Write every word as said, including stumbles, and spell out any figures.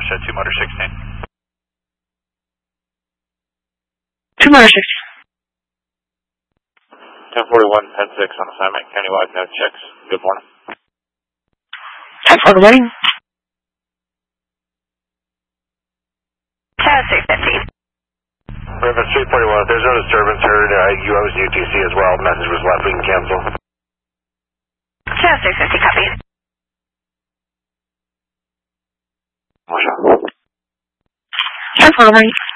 Shed two motor sixteen. two motor sixteen. ten forty-one, ten six on assignment, countywide, no checks. Good morning. ten four, good morning. ten six fifty. Raven three forty-one, if there's no disturbance heard, uh, U O S U T C as well. The message was left, we can cancel. ten six fifty, copy. Motion. ten four, good morning.